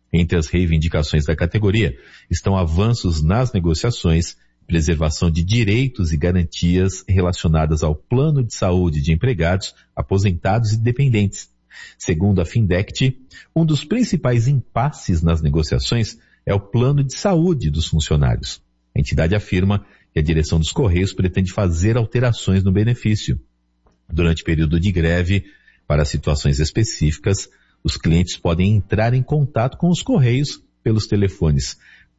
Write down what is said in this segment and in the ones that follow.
Entre as reivindicações da categoria estão avanços nas negociações, preservação de direitos e garantias relacionadas ao plano de saúde de empregados, aposentados e dependentes. Segundo a Findect, um dos principais impasses nas negociações é o plano de saúde dos funcionários. A entidade afirma que a direção dos Correios pretende fazer alterações no benefício. Durante o período de greve, para situações específicas, os clientes podem entrar em contato com os Correios pelos telefones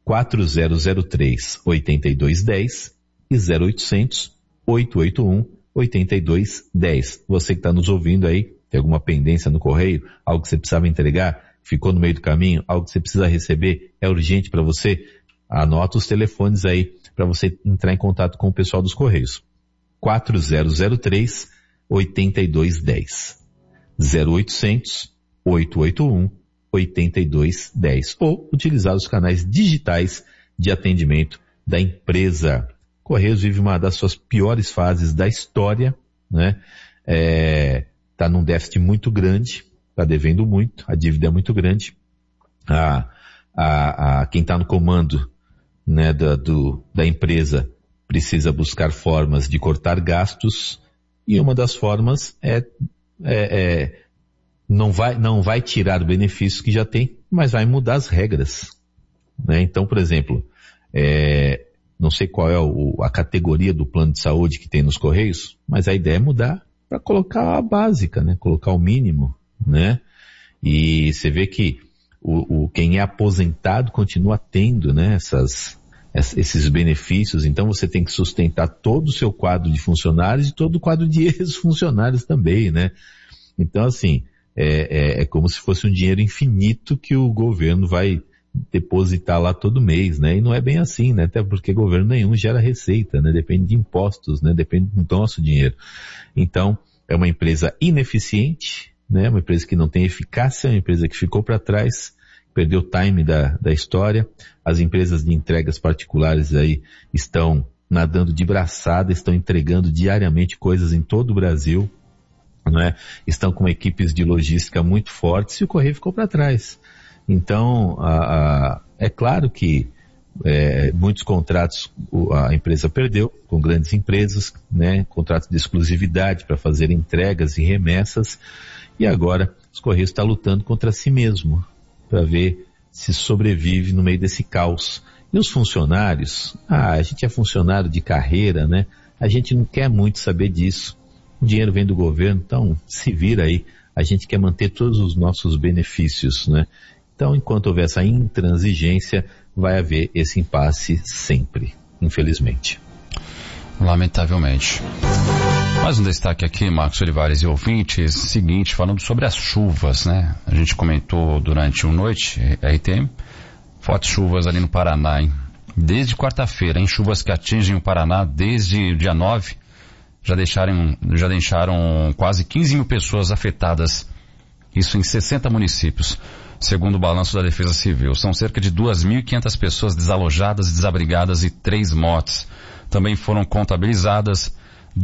4003-8210 e 0800-881-8210. Você que está nos ouvindo aí, tem alguma pendência no correio, algo que você precisava entregar, ficou no meio do caminho, algo que você precisa receber, é urgente para você, anota os telefones aí para você entrar em contato com o pessoal dos Correios. 4003-8210, 0800-881-8210, ou utilizar os canais digitais de atendimento da empresa. Correios vive uma das suas piores fases da história, né? Tá num déficit muito grande, tá devendo muito, a dívida é muito grande. Quem está no comando, né, da empresa precisa buscar formas de cortar gastos, e uma das formas não vai tirar o benefício que já tem, mas vai mudar as regras, né? Então, por exemplo, não sei qual é a categoria do plano de saúde que tem nos Correios, mas a ideia é mudar para colocar a básica, né? Colocar o mínimo, né? E você vê que quem é aposentado continua tendo, né, esses benefícios, então você tem que sustentar todo o seu quadro de funcionários e todo o quadro de ex-funcionários também, né? Então, assim, é como se fosse um dinheiro infinito que o governo vai depositar lá todo mês, né? E não é bem assim, né? Até porque governo nenhum gera receita, né? Depende de impostos, né? Depende do nosso dinheiro. Então, é uma empresa ineficiente, né? Uma empresa que não tem eficácia, uma empresa que ficou para trás, perdeu o time da história. As empresas de entregas particulares aí estão nadando de braçada, estão entregando diariamente coisas em todo o Brasil, né? Estão com equipes de logística muito fortes e o Correio ficou para trás. Então, é claro que muitos contratos a empresa perdeu com grandes empresas, né? Contratos de exclusividade para fazer entregas e remessas, e agora os Correios estão lutando contra si mesmo para ver se sobrevive no meio desse caos. E os funcionários, a gente é funcionário de carreira, né? A gente não quer muito saber disso. O dinheiro vem do governo, então se vira aí. A gente quer manter todos os nossos benefícios, né? Então, enquanto houver essa intransigência, vai haver esse impasse sempre, infelizmente. Lamentavelmente. Mais um destaque aqui, Marcos Olivares e ouvintes, seguinte, falando sobre as chuvas, né? A gente comentou durante a noite, RTM, fortes chuvas ali no Paraná, hein? Desde quarta-feira, em chuvas que atingem o Paraná desde o dia 9, já deixaram quase 15 mil pessoas afetadas, isso em 60 municípios. Segundo o balanço da Defesa Civil, são cerca de 2.500 pessoas desalojadas e desabrigadas e 3 mortes. Também foram contabilizadas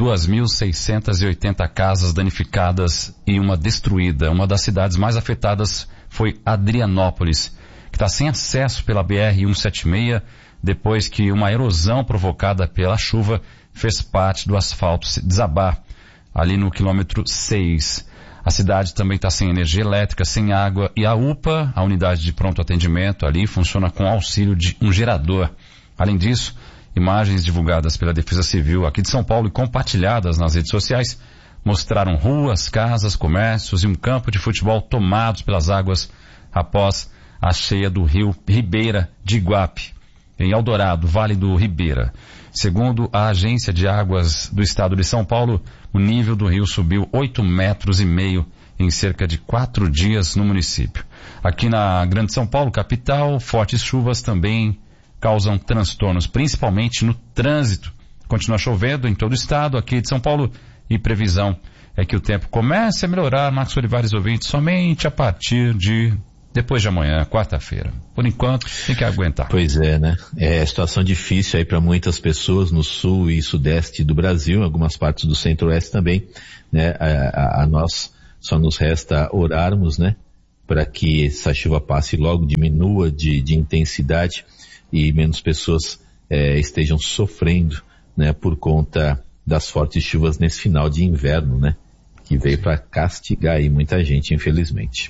2.680 casas danificadas e uma destruída. Uma das cidades mais afetadas foi Adrianópolis, que está sem acesso pela BR-176, depois que uma erosão provocada pela chuva fez parte do asfalto desabar, ali no quilômetro 6. A cidade também está sem energia elétrica, sem água, e a UPA, a unidade de pronto atendimento ali, funciona com auxílio de um gerador. Além disso, imagens divulgadas pela Defesa Civil aqui de São Paulo e compartilhadas nas redes sociais mostraram ruas, casas, comércios e um campo de futebol tomados pelas águas após a cheia do rio Ribeira de Iguape, em Eldorado, Vale do Ribeira. Segundo a Agência de Águas do Estado de São Paulo, o nível do rio subiu 8,5 metros em cerca de 4 dias no município. Aqui na Grande São Paulo, capital, fortes chuvas também causam transtornos, principalmente no trânsito. Continua chovendo em todo o estado aqui de São Paulo e previsão é que o tempo comece a melhorar, Marcos Olivares ouvintes, somente a partir de depois de amanhã, quarta-feira. Por enquanto, tem que aguentar. Pois é, né? É situação difícil aí para muitas pessoas no sul e sudeste do Brasil, em algumas partes do centro-oeste também, né? A nós só nos resta orarmos, né? para que essa chuva passe logo, diminua de intensidade e menos pessoas estejam sofrendo, né, por conta das fortes chuvas nesse final de inverno, né, que veio para castigar aí muita gente, infelizmente.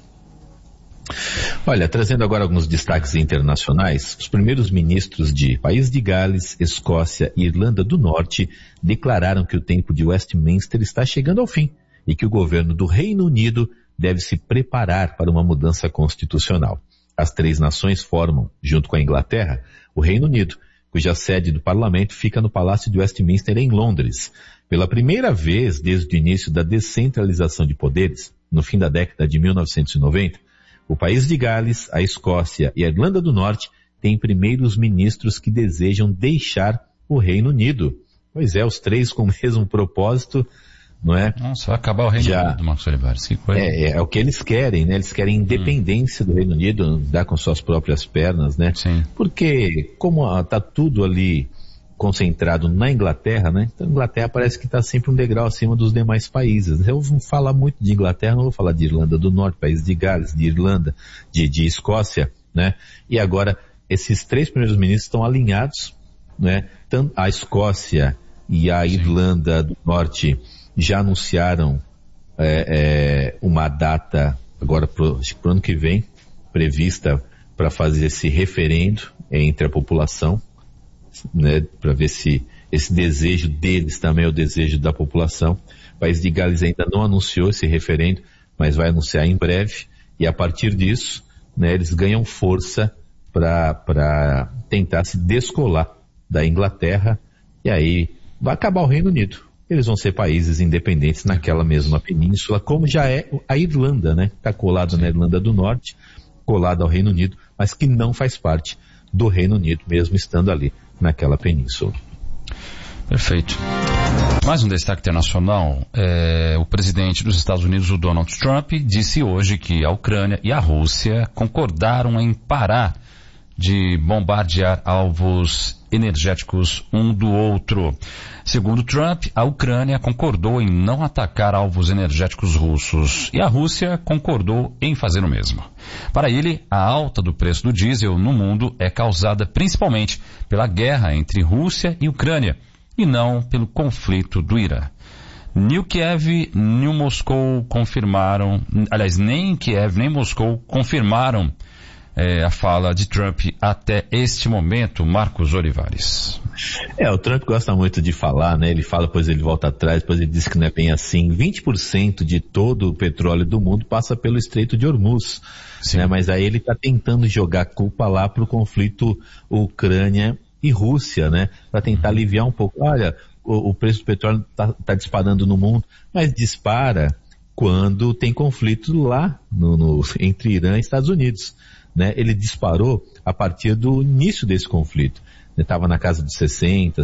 Olha, trazendo agora alguns destaques internacionais, os primeiros ministros de País de Gales, Escócia e Irlanda do Norte declararam que o tempo de Westminster está chegando ao fim e que o governo do Reino Unido deve se preparar para uma mudança constitucional. As três nações formam, junto com a Inglaterra, o Reino Unido, cuja sede do parlamento fica no Palácio de Westminster, em Londres. Pela primeira vez desde o início da descentralização de poderes, no fim da década de 1990, o País de Gales, a Escócia e a Irlanda do Norte têm primeiros ministros que desejam deixar o Reino Unido. Pois é, os três com o mesmo propósito, não é? Nossa, vai acabar o Reino Unido, Marcos Olivares, que coisa. É o que eles querem, né? Eles querem independência do Reino Unido, andar com suas próprias pernas, né? Sim. Porque, como tá tudo ali concentrado na Inglaterra, né? Então a Inglaterra parece que está sempre um degrau acima dos demais países. Eu vou falar muito de Inglaterra, não vou falar de Irlanda do Norte, País de Gales, de Irlanda, de Escócia, né? E agora, esses três primeiros ministros estão alinhados, né? Tanto a Escócia e a Irlanda do Norte já anunciaram uma data agora pro ano que vem, prevista para fazer esse referendo entre a população, né, para ver se esse desejo deles também é o desejo da população. O País de Gales ainda não anunciou esse referendo, mas vai anunciar em breve, e a partir disso, né, eles ganham força para tentar se descolar da Inglaterra, e aí vai acabar o Reino Unido. Eles vão ser países independentes naquela mesma península, como já é a Irlanda, né? Está colado na Irlanda do Norte, colado ao Reino Unido, mas que não faz parte do Reino Unido, mesmo estando ali naquela península. Perfeito. Mais um destaque internacional. O presidente dos Estados Unidos, o Donald Trump, disse hoje que a Ucrânia e a Rússia concordaram em parar de bombardear alvos energéticos um do outro. Segundo Trump, a Ucrânia concordou em não atacar alvos energéticos russos e a Rússia concordou em fazer o mesmo. Para ele, a alta do preço do diesel no mundo é causada principalmente pela guerra entre Rússia e Ucrânia e não pelo conflito do Irã. Nem Kiev nem Moscou confirmaram, aliás, nem Kiev nem Moscou confirmaram a fala de Trump até este momento, Marcos Olivares. O Trump gosta muito de falar, né? Ele fala, depois ele volta atrás, depois ele diz que não é bem assim. 20% de todo o petróleo do mundo passa pelo Estreito de Hormuz, né? Mas aí ele está tentando jogar culpa lá para o conflito Ucrânia e Rússia, né? Para tentar aliviar um pouco. Olha, o preço do petróleo está disparando no mundo, mas dispara quando tem conflito lá entre Irã e Estados Unidos. Né, ele disparou a partir do início desse conflito. Estava na casa de 60,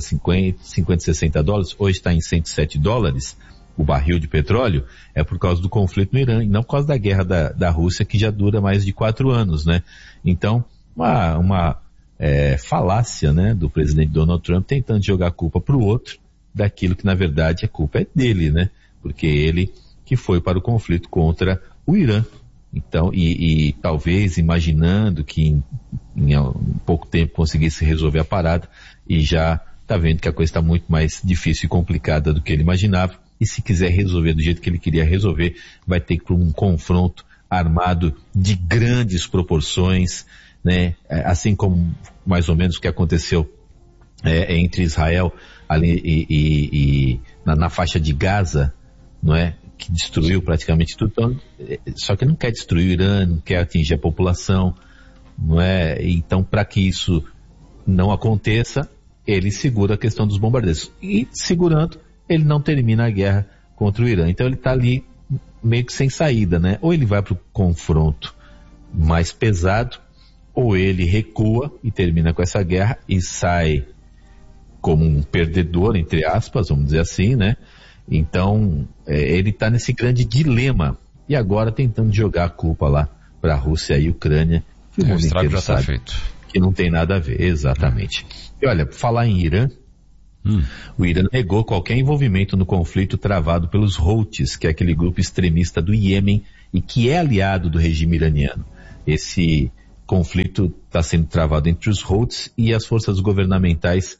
60 dólares, hoje está em 107 dólares o barril de petróleo, é por causa do conflito no Irã, e não por causa da guerra da Rússia, que já dura mais de 4 anos, né? Então, uma falácia, né, do presidente Donald Trump tentando jogar a culpa para o outro, daquilo que na verdade a culpa é dele, né? Porque ele que foi para o conflito contra o Irã. Então, e talvez imaginando que em pouco tempo conseguisse resolver a parada, e já está vendo que a coisa está muito mais difícil e complicada do que ele imaginava, e se quiser resolver do jeito que ele queria resolver, vai ter que ir para um confronto armado de grandes proporções, né? Assim como mais ou menos o que aconteceu entre Israel ali e na faixa de Gaza, não é? Que destruiu praticamente tudo. Então, só que não quer destruir o Irã, não quer atingir a população, não é? Então, para que isso não aconteça, ele segura a questão dos bombardeios. E, segurando, ele não termina a guerra contra o Irã. Então, ele está ali meio que sem saída, né? Ou ele vai para o confronto mais pesado, ou ele recua e termina com essa guerra e sai como um perdedor, entre aspas, vamos dizer assim, né? Então, ele está nesse grande dilema e agora tentando jogar a culpa lá para a Rússia e a Ucrânia, que o mundo inteiro sabe feito. Que não tem nada a ver, exatamente. E olha, falar em Irã, o Irã negou qualquer envolvimento no conflito travado pelos Houthis, que é aquele grupo extremista do Iêmen e que é aliado do regime iraniano. Esse conflito está sendo travado entre os Houthis e as forças governamentais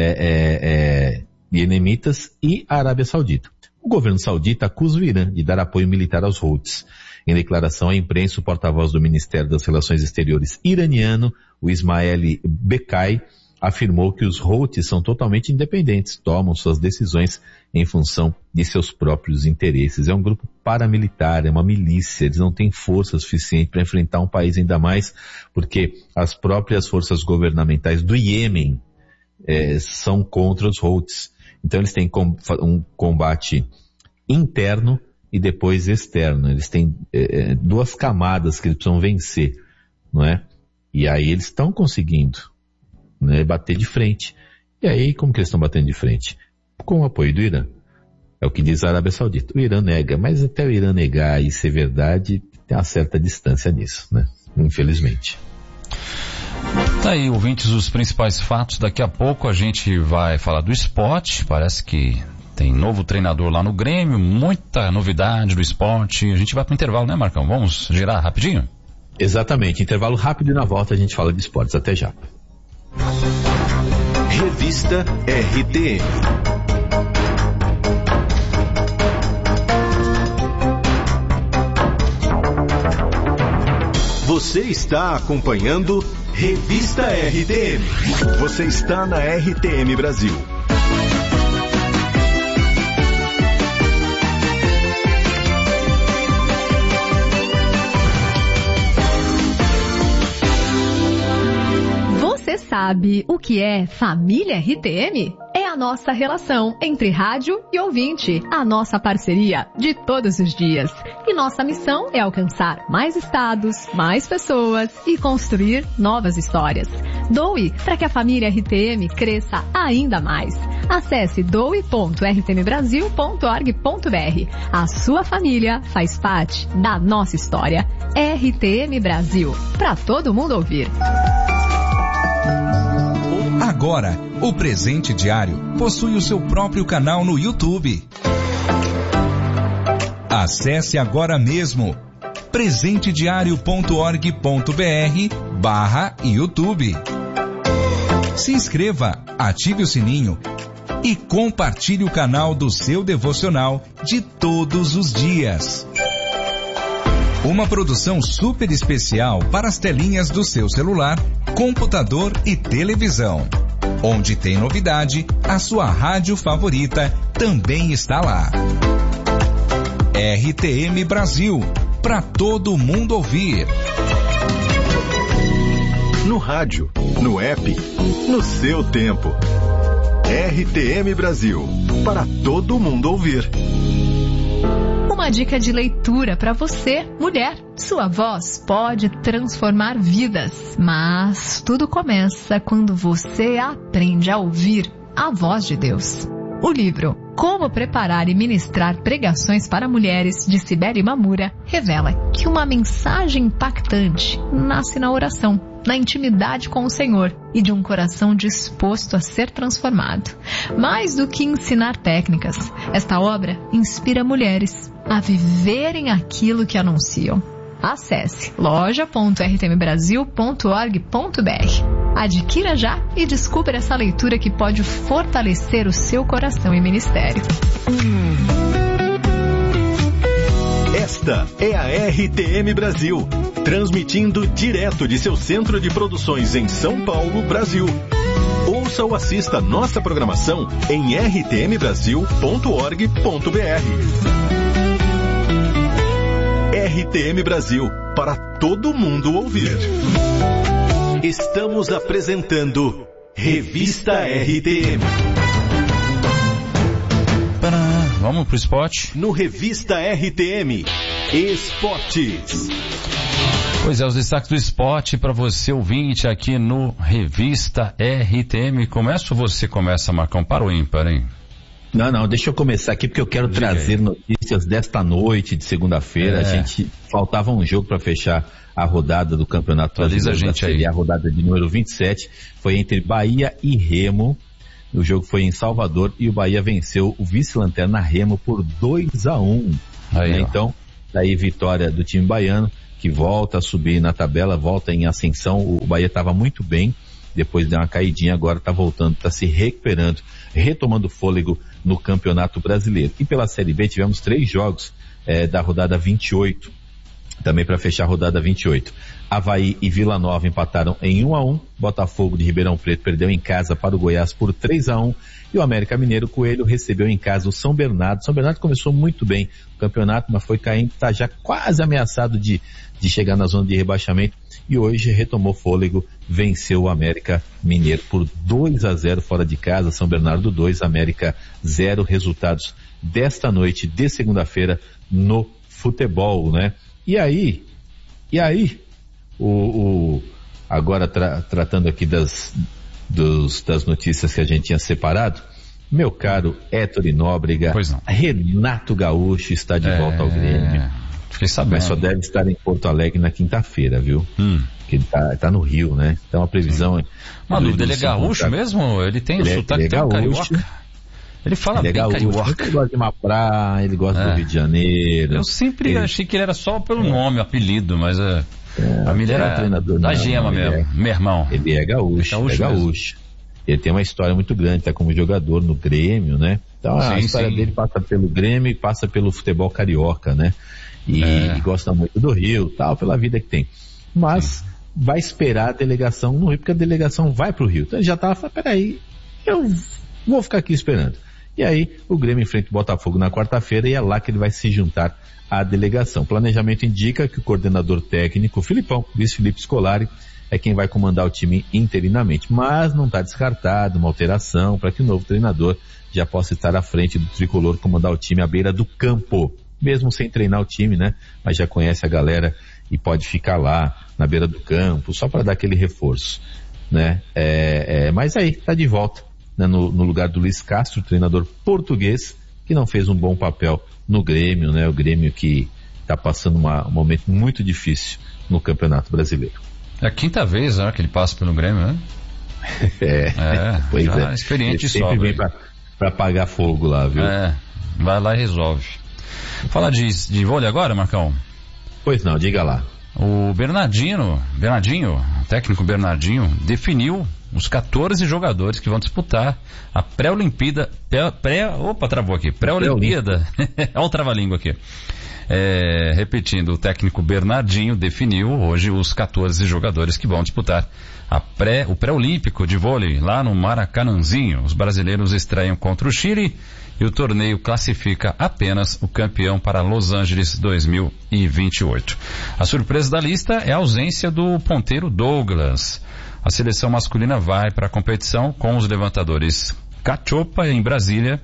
iemenitas e a Arábia Saudita. O governo saudita acusa o Irã de dar apoio militar aos Houthis. Em declaração à imprensa, o porta-voz do Ministério das Relações Exteriores iraniano, o Ismail Bekai, afirmou que os Houthis são totalmente independentes, tomam suas decisões em função de seus próprios interesses. É um grupo paramilitar, é uma milícia, eles não têm força suficiente para enfrentar um país, ainda mais porque as próprias forças governamentais do Iêmen são contra os Houthis. Então eles têm um combate interno e depois externo. Eles têm duas camadas que eles precisam vencer, não é? E aí eles estão conseguindo, né, bater de frente. E aí, como que eles estão batendo de frente? Com o apoio do Irã. É o que diz a Arábia Saudita. O Irã nega, mas até o Irã negar e ser verdade, tem uma certa distância nisso, né? Infelizmente. Tá aí, ouvintes, os principais fatos. Daqui a pouco a gente vai falar do esporte. Parece que tem novo treinador lá no Grêmio, muita novidade do esporte. A gente vai para o intervalo, né, Marcão? Vamos girar rapidinho? Exatamente, intervalo rápido e na volta a gente fala de esportes. Até já. Revista RTM. Você está acompanhando Revista RTM. Você está na RTM Brasil. Você sabe o que é Família RTM? É a nossa relação entre rádio e ouvinte, a nossa parceria de todos os dias. E nossa missão é alcançar mais estados, mais pessoas e construir novas histórias. Doe para que a Família RTM cresça ainda mais. Acesse doe.rtmbrasil.org.br. A sua família faz parte da nossa história. RTM Brasil, para todo mundo ouvir. Agora, o Presente Diário possui o seu próprio canal no YouTube. Acesse agora mesmo presentediario.org.br/YouTube. Se inscreva, ative o sininho e compartilhe o canal do seu devocional de todos os dias. Uma produção super especial para as telinhas do seu celular, computador e televisão. Onde tem novidade, a sua rádio favorita também está lá. RTM Brasil, para todo mundo ouvir. No rádio, no app, no seu tempo. RTM Brasil, para todo mundo ouvir. Uma dica de leitura para você, mulher. Sua voz pode transformar vidas, mas tudo começa quando você aprende a ouvir a voz de Deus. O livro Como Preparar e Ministrar Pregações para Mulheres, de Cibele Mamura, revela que uma mensagem impactante nasce na oração, na intimidade com o Senhor e de um coração disposto a ser transformado. Mais do que ensinar técnicas, esta obra inspira mulheres a viverem aquilo que anunciam. Acesse loja.rtmbrasil.org.br. Adquira já e descubra essa leitura que pode fortalecer o seu coração e ministério. Esta é a RTM Brasil, transmitindo direto de seu centro de produções em São Paulo, Brasil. Ouça ou assista nossa programação em rtmbrasil.org.br. RTM Brasil, para todo mundo ouvir. Estamos apresentando Revista RTM. Vamos pro esporte? No Revista RTM, Esportes. Pois é, os destaques do esporte para você ouvinte aqui no Revista RTM. Começa ou você começa, Marcão? Para o ímpar, hein? Não, deixa eu começar aqui porque eu quero trazer notícias desta noite de segunda-feira. A gente faltava um jogo para fechar a rodada do Campeonato Brasileiro da Série A, a rodada de número 27, foi entre Bahia e Remo. O jogo foi em Salvador e o Bahia venceu o vice-lanterna Remo por 2-1. Aí, né? Então, Daí vitória do time baiano, que volta a subir na tabela, volta em ascensão. O Bahia estava muito bem, depois deu uma caidinha, agora está voltando, está se recuperando, retomando fôlego no Campeonato Brasileiro. E pela Série B tivemos 3 jogos da rodada 28, também para fechar a rodada 28. Avaí e Vila Nova empataram em 1-1, Botafogo de Ribeirão Preto perdeu em casa para o Goiás por 3-1, e o América Mineiro Coelho recebeu em casa o São Bernardo. São Bernardo começou muito bem o campeonato, mas foi caindo, está já quase ameaçado de chegar na zona de rebaixamento, e hoje retomou fôlego, venceu o América Mineiro por 2-0 fora de casa. São Bernardo 2, América 0, resultados desta noite de segunda-feira no futebol, né? E aí, agora tratando aqui das notícias que a gente tinha separado, meu caro Héctor Nóbrega, Renato Gaúcho está de volta ao Grêmio. Fiquei sabendo. Mas só deve estar em Porto Alegre na quinta-feira, viu? Porque ele tá no Rio, né? Então a previsão... Uma dúvida, ele é gaúcho mesmo? Ele tem o sotaque de carioca? Ele fala bem carioca. Ele gosta de uma praia, ele gosta do Rio de Janeiro. Eu sempre achei que ele era só pelo nome, apelido, mas a família era treinador da Gema mesmo, meu irmão. Ele é gaúcho, Ele tem uma história muito grande, tá como jogador no Grêmio, né? Então a história dele passa pelo Grêmio e passa pelo futebol carioca, né? E gosta muito do Rio, tal, pela vida que tem. Mas vai esperar a delegação no Rio, porque a delegação vai pro Rio. Então ele já tava falando, peraí, eu vou ficar aqui esperando. E aí o Grêmio enfrenta o Botafogo na quarta-feira e é lá que ele vai se juntar à delegação. O planejamento indica que o coordenador técnico, Filipão, Luiz Felipe Scolari, é quem vai comandar o time interinamente. Mas não está descartado uma alteração para que o novo treinador já possa estar à frente do tricolor, comandar o time à beira do campo. Mesmo sem treinar o time, né? Mas já conhece a galera e pode ficar lá na beira do campo, só para dar aquele reforço, né? Mas aí, tá de volta, né? No lugar do Luiz Castro, treinador português, que não fez um bom papel no Grêmio, né? O Grêmio que tá passando um momento muito difícil no Campeonato Brasileiro. É a quinta vez, né, que ele passa pelo Grêmio, né? Pois é. Experiente ele sempre vem pra apagar fogo lá, viu? Vai lá e resolve. Fala de vôlei agora, Marcão? Pois não, diga lá. O Bernardinho, o técnico Bernardinho, definiu os 14 jogadores que vão disputar a pré-Olimpíada, pré-Olimpíada, olha o trava-língua aqui. Repetindo, o técnico Bernardinho definiu hoje os 14 jogadores que vão disputar o pré-olímpico de vôlei lá no Maracanãzinho. Os brasileiros estreiam contra o Chile e o torneio classifica apenas o campeão para Los Angeles 2028. A surpresa da lista é a ausência do ponteiro Douglas. A seleção masculina vai para a competição com os levantadores Cachopa em Brasília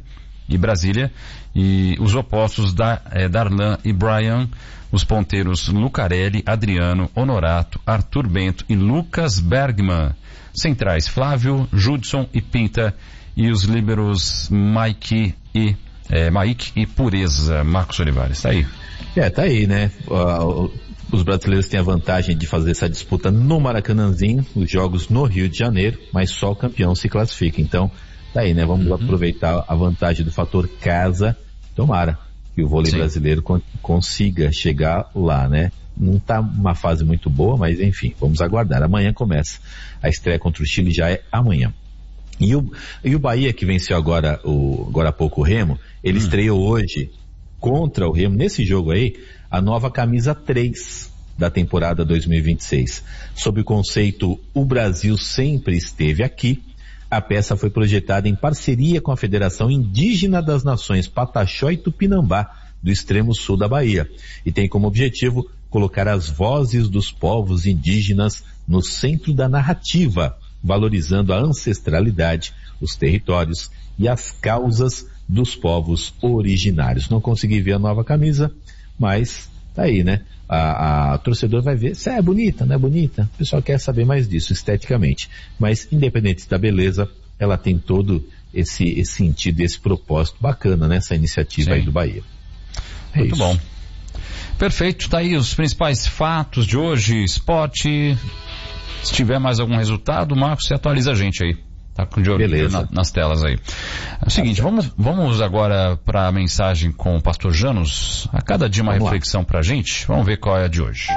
e os opostos Darlan e Brian, os ponteiros Lucarelli, Adriano, Honorato, Arthur Bento e Lucas Bergman, centrais Flávio, Judson e Pinta, e os líberos Mike e Pureza. Marcos Olivares, tá aí. Tá aí, né? Os brasileiros têm a vantagem de fazer essa disputa no Maracanãzinho, os jogos no Rio de Janeiro, mas só o campeão se classifica. Então, tá aí, né? Vamos aproveitar a vantagem do fator casa. Tomara que o vôlei brasileiro consiga chegar lá, né? Não tá uma fase muito boa, mas enfim, vamos aguardar. Amanhã começa. A estreia contra o Chile já é amanhã. E o Bahia, que venceu agora há pouco o Remo, ele estreou hoje contra o Remo, nesse jogo aí, a nova camisa 3 da temporada 2026. Sob o conceito "O Brasil sempre esteve aqui", a peça foi projetada em parceria com a Federação Indígena das Nações Pataxó e Tupinambá, do extremo sul da Bahia, e tem como objetivo colocar as vozes dos povos indígenas no centro da narrativa, valorizando a ancestralidade, os territórios e as causas dos povos originários. Não consegui ver a nova camisa, mas tá aí, né? O torcedor vai ver se é bonita, não é bonita. O pessoal quer saber mais disso esteticamente. Mas, independente da beleza, ela tem todo esse sentido, esse propósito bacana, né? Essa iniciativa aí do Bahia. Muito isso. Bom. Perfeito, tá aí os principais fatos de hoje, esporte. Se tiver mais algum resultado, Marcos, você atualiza a gente aí. Tá com de olho nas telas aí. É o seguinte, vamos agora para a mensagem com o pastor Janos. A cada dia uma reflexão pra gente. Vamos ver qual é a de hoje.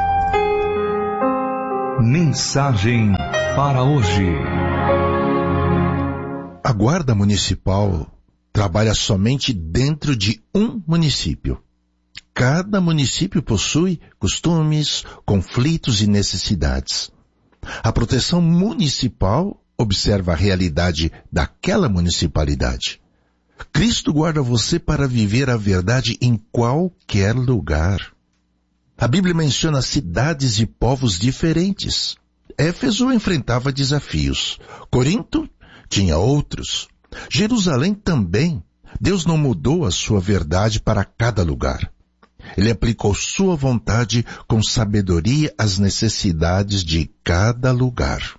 Mensagem para hoje. A Guarda Municipal trabalha somente dentro de um município. Cada município possui costumes, conflitos e necessidades. A proteção municipal observa a realidade daquela municipalidade. Cristo guarda você para viver a verdade em qualquer lugar. A Bíblia menciona cidades e povos diferentes. Éfeso enfrentava desafios. Corinto tinha outros. Jerusalém também. Deus não mudou a sua verdade para cada lugar. Ele aplicou sua vontade com sabedoria às necessidades de cada lugar.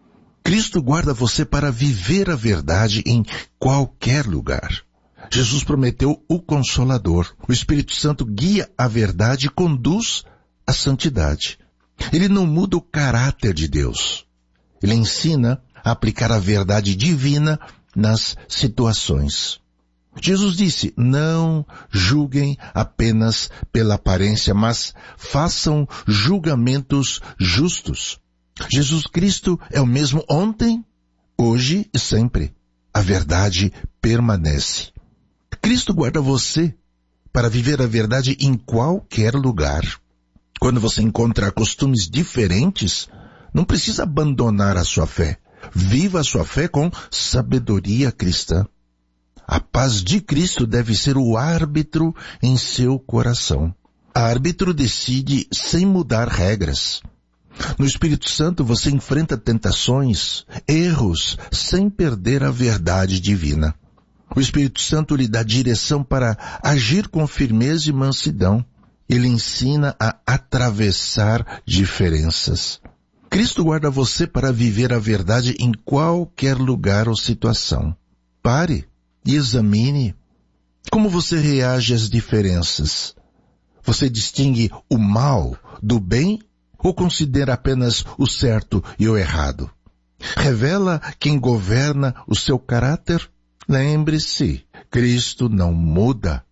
Cristo guarda você para viver a verdade em qualquer lugar. Jesus prometeu o Consolador. O Espírito Santo guia a verdade e conduz à santidade. Ele não muda o caráter de Deus. Ele ensina a aplicar a verdade divina nas situações. Jesus disse, não julguem apenas pela aparência, mas façam julgamentos justos. Jesus Cristo é o mesmo ontem, hoje e sempre. A verdade permanece. Cristo guarda você para viver a verdade em qualquer lugar. Quando você encontrar costumes diferentes, não precisa abandonar a sua fé. Viva a sua fé com sabedoria cristã. A paz de Cristo deve ser o árbitro em seu coração. Árbitro decide sem mudar regras. No Espírito Santo você enfrenta tentações, erros, sem perder a verdade divina. O Espírito Santo lhe dá direção para agir com firmeza e mansidão. Ele ensina a atravessar diferenças. Cristo guarda você para viver a verdade em qualquer lugar ou situação. Pare e examine como você reage às diferenças. Você distingue o mal do bem ou considera apenas o certo e o errado? Revela quem governa o seu caráter? Lembre-se, Cristo não muda.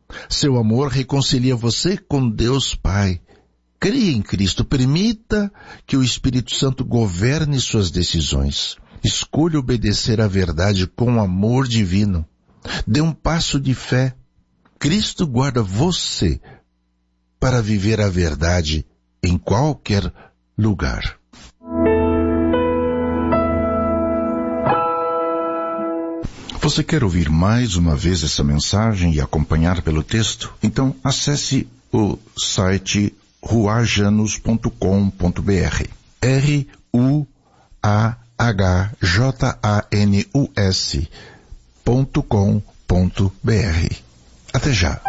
Seu amor reconcilia você com Deus Pai. Crie em Cristo, permita que o Espírito Santo governe suas decisões. Escolha obedecer à verdade com amor divino. Dê um passo de fé. Cristo guarda você para viver a verdade em qualquer lugar. Você quer ouvir mais uma vez essa mensagem e acompanhar pelo texto? Então acesse o site ruajanus.com.br. ruajanus.com.br. Até já.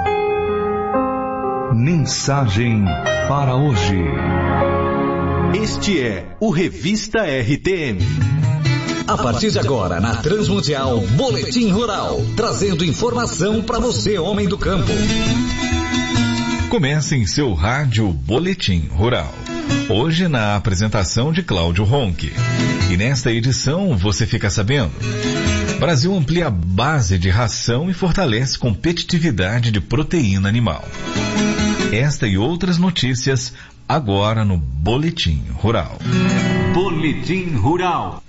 Mensagem para hoje. Este é o Revista RTM. A partir de agora, na Transmundial, Boletim Rural, trazendo informação para você, homem do campo. Começa em seu rádio Boletim Rural. Hoje na apresentação de Cláudio Ronque. E nesta edição você fica sabendo: Brasil amplia a base de ração e fortalece competitividade de proteína animal. Esta e outras notícias agora no Boletim Rural. Boletim Rural.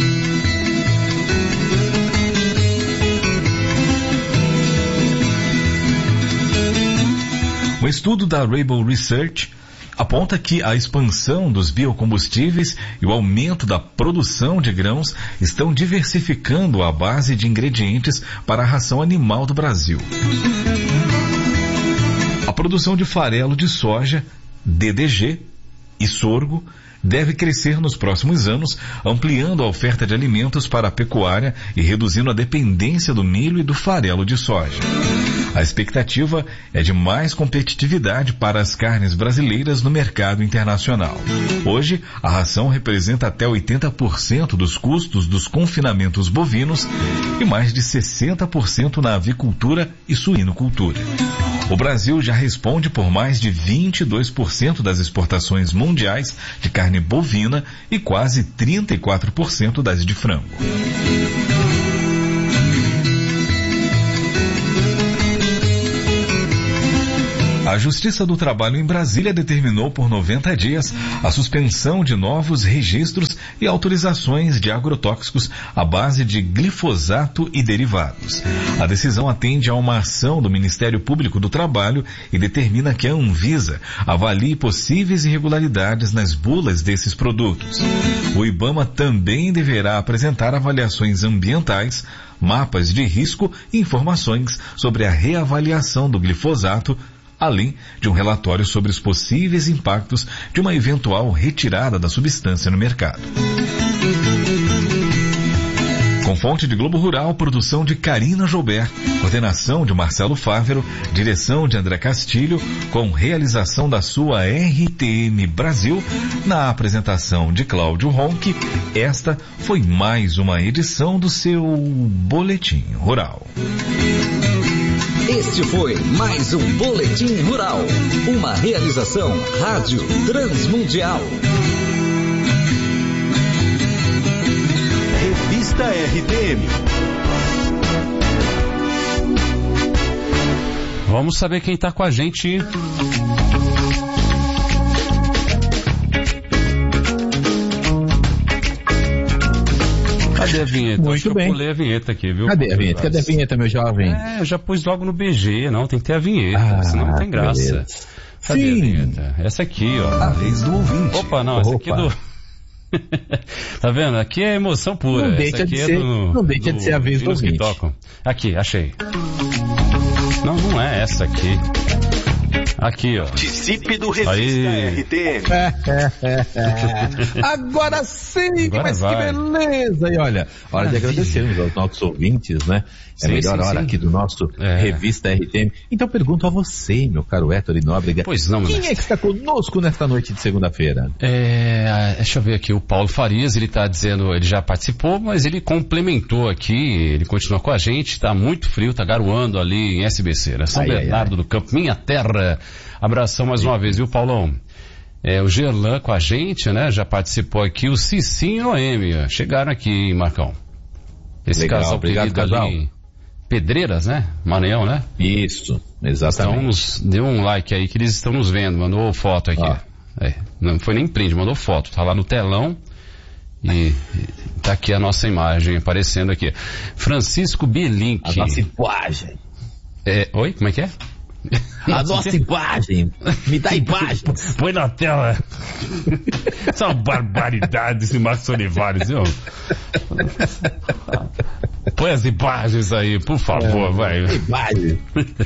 Um estudo da Rainbow Research aponta que a expansão dos biocombustíveis e o aumento da produção de grãos estão diversificando a base de ingredientes para a ração animal do Brasil. A produção de farelo de soja, DDG e sorgo deve crescer nos próximos anos, ampliando a oferta de alimentos para a pecuária e reduzindo a dependência do milho e do farelo de soja. A expectativa é de mais competitividade para as carnes brasileiras no mercado internacional. Hoje, a ração representa até 80% dos custos dos confinamentos bovinos e mais de 60% na avicultura e suinocultura. O Brasil já responde por mais de 22% das exportações mundiais de carne bovina e quase 34% das de frango. A Justiça do Trabalho em Brasília determinou por 90 dias a suspensão de novos registros e autorizações de agrotóxicos à base de glifosato e derivados. A decisão atende a uma ação do Ministério Público do Trabalho e determina que a Anvisa avalie possíveis irregularidades nas bulas desses produtos. O IBAMA também deverá apresentar avaliações ambientais, mapas de risco e informações sobre a reavaliação do glifosato, além de um relatório sobre os possíveis impactos de uma eventual retirada da substância no mercado. Com fonte de Globo Rural, produção de Karina Joubert, coordenação de Marcelo Fávero, direção de André Castilho, com realização da sua RTM Brasil, na apresentação de Cláudio Ronck, esta foi mais uma edição do seu Boletim Rural. Este foi mais um Boletim Rural, uma realização Rádio Transmundial. Revista RTM. Vamos saber quem está com a gente. Cadê a vinheta? Muito bem. Eu pulei a vinheta aqui, viu? Cadê a vinheta? Cadê a vinheta, meu jovem? Eu já pus logo no BG, não, tem que ter a vinheta, senão não tem graça. Beleza. Cadê Sim. a vinheta? Essa aqui, ó. A vez do ouvinte. Opa, não, essa aqui é do... Tá vendo? Aqui é emoção pura. Não deixa de ser, não deixa de ser a vez do ouvinte. Que tocam. Aqui, achei. Não é essa aqui. Aqui, ó. Participe do Revista Aí. RTM. Agora sim, Agora mas vai. que beleza! E olha, hora de agradecermos aos nossos ouvintes, né? É a Sim, melhor sim, hora sim. aqui do nosso Revista RTM. Então pergunto a você, meu caro Héctor Nóbrega. Pois não, quem Modesto. é que está conosco nesta noite de segunda-feira? Deixa eu ver aqui, o Paulo Farias, ele tá dizendo, ele já participou, mas ele complementou aqui, ele continua com a gente, tá muito frio, tá garoando ali em SBC, né? São Bernardo do Campo, minha terra. Abração mais uma vez, viu, Paulão? O Gerlan com a gente, né? Já participou aqui, o Cicinho e Noêmia. Chegaram aqui, hein, Marcão? Esse Legal, casal obrigado, querido casal. ali, Pedreiras, né? Maranhão, né? Isso, exatamente. Deu um like aí que eles estão nos vendo, mandou foto aqui. Não foi nem print, mandou foto. Tá lá no telão e tá aqui a nossa imagem aparecendo aqui. Francisco Bielink. A nossa imagem. Oi, como é que é? A nossa imagem. Me dá imagem. Põe na tela. Essa é uma barbaridade esse Marcos Olivares, viu? Põe as imagens aí, por favor, vai. Imagem.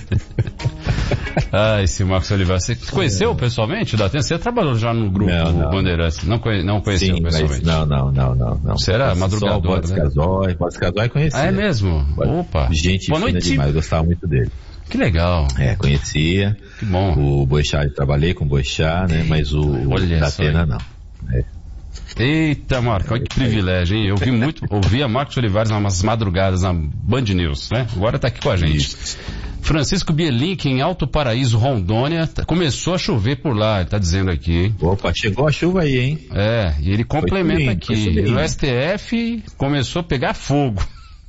Esse Marcos Olivares. Você conheceu pessoalmente? Você trabalhou já no grupo Bandeirantes? Não conheceu Sim, pessoalmente? Não. Você era madrugador, né? Boris Casói conhecia. É mesmo? Opa. Gente Boa fina noite. demais, gostava muito dele. Que legal. Conhecia. Que bom. O Boixá, eu trabalhei com o Boixá, né? Mas o Datena não. Eita, Marco, olha que privilégio, hein? Eu ouvia Marcos Olivares nas madrugadas na Band News, né? Agora tá aqui com a gente. Isso. Francisco Bielink, em Alto Paraíso, Rondônia, começou a chover por lá, ele tá dizendo aqui, hein? Opa, chegou a chuva aí, hein? E ele complementa lindo, aqui, no STF começou a pegar fogo.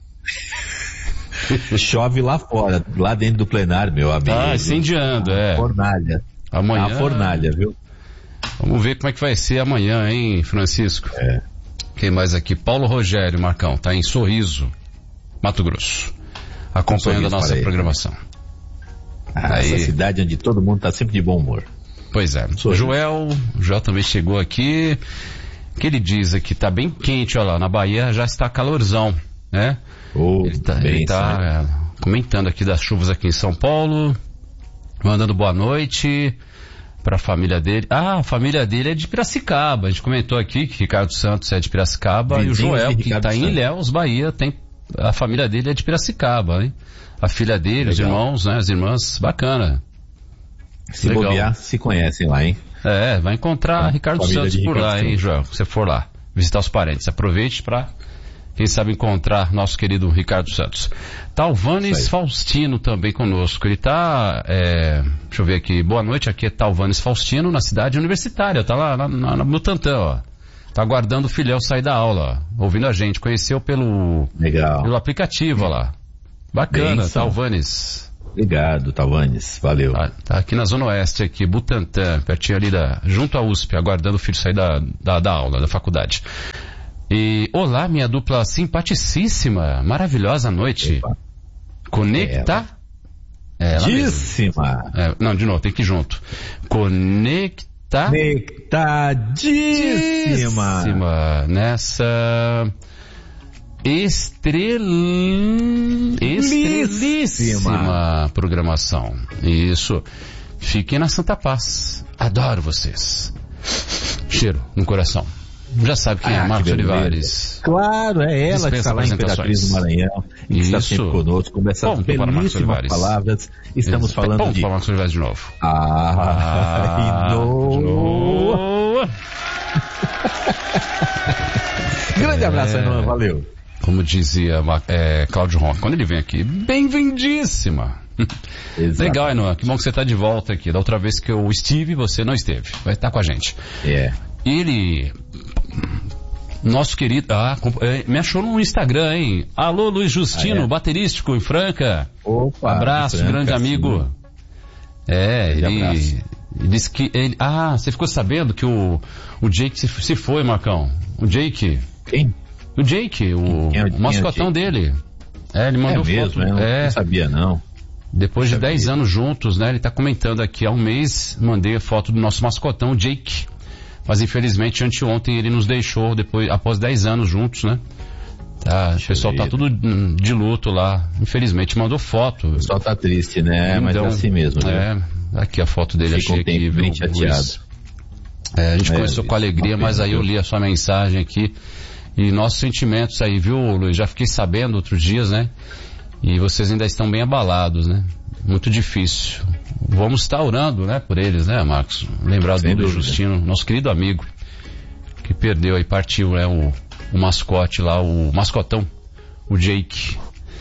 Chove lá fora, lá dentro do plenário, meu amigo. Incendiando, Fornalha. Amanhã. A fornalha, viu? Vamos ver como é que vai ser amanhã, hein, Francisco? Quem mais aqui? Paulo Rogério, Marcão, tá em Sorriso, Mato Grosso, acompanhando a nossa programação. Essa cidade onde todo mundo tá sempre de bom humor. Pois é. O Joel também chegou aqui, que ele diz aqui, tá bem quente, olha lá, na Bahia já está calorzão, né? Ele tá comentando aqui das chuvas aqui em São Paulo, mandando boa noite para a família dele. A família dele é de Piracicaba. A gente comentou aqui que Ricardo Santos é de Piracicaba e o Joel, que está em Ilhéus, Bahia, a família dele é de Piracicaba, hein? a filha dele, os irmãos, né? As irmãs, bacana. Se bobear, se conhecem lá, hein? Vai encontrar Ricardo Santos por lá, hein, João? Se você for lá visitar os parentes, aproveite para, quem sabe, encontrar nosso querido Ricardo Santos. Talvanes Faustino também conosco. Ele tá, deixa eu ver aqui, boa noite, aqui é Talvanes Faustino, na cidade universitária, tá lá no Tantã, ó. Tá aguardando o filhão sair da aula, ó, ouvindo a gente. Conheceu pelo aplicativo, ó lá. Bacana, Talvanes. Obrigado, Talvanes. Valeu. Tá aqui na Zona Oeste, aqui, Butantã, pertinho ali junto à USP, aguardando o filho sair da aula, da faculdade. E, olá, minha dupla simpaticíssima, maravilhosa noite. Epa. Conecta... Conectadíssima. Não, de novo, tem que ir junto. Conectadíssima. Nessa... Estrelíssima programação. Isso. Fiquem na Santa Paz. Adoro vocês. Cheiro no coração. Já sabe quem é Marcos Olivares. Claro, é ela que está lá em Imperatriz do Maranhão e que está sempre conosco com essas belíssimas palavras. Estamos falando de... para Marcos Olivares de novo. Grande abraço, Ainoa, valeu. Como dizia Cláudio Ronco, quando ele vem aqui, bem-vindíssima. Legal, Ainoa, que bom que você está de volta aqui. Da outra vez que eu estive, você não esteve. Vai estar com a gente. Ele, nosso querido, me achou no Instagram, hein? Alô, Luiz Justino, baterístico em Franca. Opa, abraço, Franca, grande amigo. Ele disse que ele... você ficou sabendo que o Jake se foi, Marcão? O Jake... Quem? O Jake, o mascotão dele. Ele mandou mesmo, foto. Não sabia, não. Depois de 10 anos juntos, né? Ele tá comentando aqui, há um mês, mandei a foto do nosso mascotão, o Jake. Mas infelizmente, anteontem ele nos deixou, após 10 anos juntos, né? O pessoal tá tudo de luto lá. Infelizmente, mandou foto. O pessoal tá triste, né? Mas é assim mesmo, né? Aqui a foto dele, achei aqui. Bem chateado. A gente começou com alegria, mas aí eu li a sua mensagem aqui. E nossos sentimentos aí, viu, Luiz? Já fiquei sabendo outros dias, né? E vocês ainda estão bem abalados, né? Muito difícil. Vamos estar orando, né, por eles, né, Marcos? Lembrar do Luiz Justino, nosso querido amigo, que perdeu e partiu, né, o mascote lá, o mascotão, o Jake.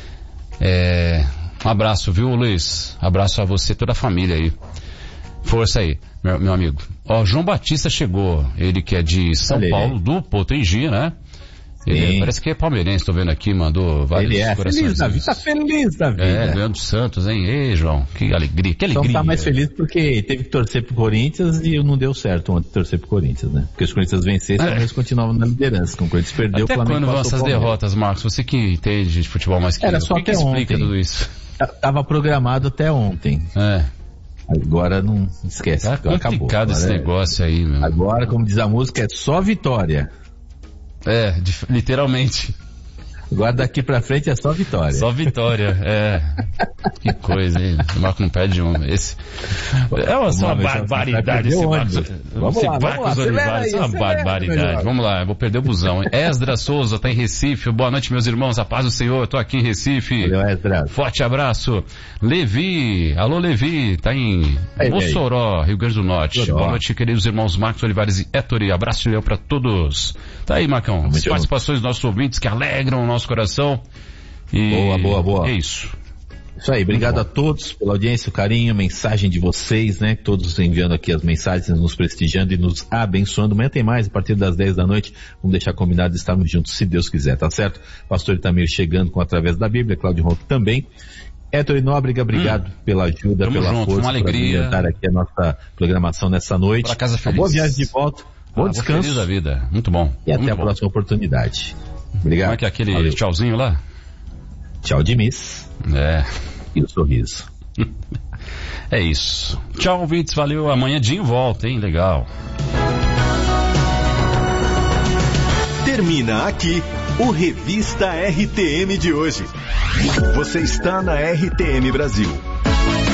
Um abraço, viu, Luiz? Abraço a você e toda a família aí. Força aí, meu amigo. João Batista chegou, ele que é de São Paulo, do Potengi, né? Ele parece que é palmeirense, tô vendo aqui, mandou vários corações. Feliz da vida, tá feliz da vida. Ganhando Santos, hein? Ei, João, que alegria, Então tá mais feliz porque teve que torcer pro Corinthians e não deu certo ontem torcer pro Corinthians, né? Porque os Corinthians vencessem, eles continuavam na liderança. Com o Corinthians perdeu, até o Flamengo quando vão essas derrotas, Marcos? Você que entende de futebol mais que eu. Era só até ontem. Explica tudo isso? Tava programado até ontem. Agora não esquece. Tá complicado esse negócio aí, meu. Agora, como diz a música, é só vitória. Literalmente. Agora daqui pra frente é só vitória. Só vitória, Que coisa, hein? O Marco não perde um. Esse... É uma barbaridade esse Marco. Vamos lá. Olivares, é uma barbaridade. Vamos lá, eu vou perder o busão. Esdra Souza tá em Recife. Boa noite, meus irmãos. A paz do Senhor. Eu tô aqui em Recife. Valeu, Esdra. Forte abraço. Levi. Alô, Levi. Tá em Mossoró, Rio Grande do Norte. Boa noite, queridos irmãos Marcos Olivares e Ettore. Abraço e eu pra todos. Tá aí, Marcão. As participações dos nossos ouvintes que alegram o nosso coração. Boa. É isso. Isso aí, obrigado a todos pela audiência, o carinho, mensagem de vocês, né? Todos enviando aqui as mensagens, nos prestigiando e nos abençoando. Amanhã tem mais, a partir das 10 da noite. Vamos deixar combinado de estarmos juntos, se Deus quiser, tá certo? Pastor Itamir chegando com Através da Bíblia, Cláudio Ronco também. Ettore Nóbrega, obrigado pela ajuda, pela força, uma alegria. Por aqui a nossa programação nessa noite. Pra casa feliz. Boa viagem de volta, bom descanso. Feliz da vida, muito bom. E até a próxima oportunidade. Obrigado. Como é que é aquele tchauzinho lá? Tchau de Miss. E o sorriso. É isso. Tchau, ouvintes. Valeu. Amanhã Dinho volta, hein? Legal. Termina aqui o Revista RTM de hoje. Você está na RTM Brasil.